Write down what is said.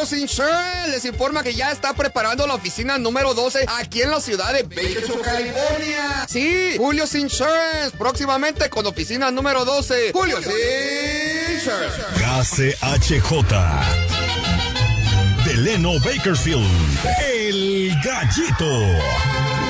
Julio's Insurance les informa que ya está preparando la oficina número 12 aquí en la ciudad de Bakersfield, California. Sí, Julio's Insurance, próximamente con oficina número 12. Julio's Insurance. KCHJ de Leno Bakersfield, El Gallito.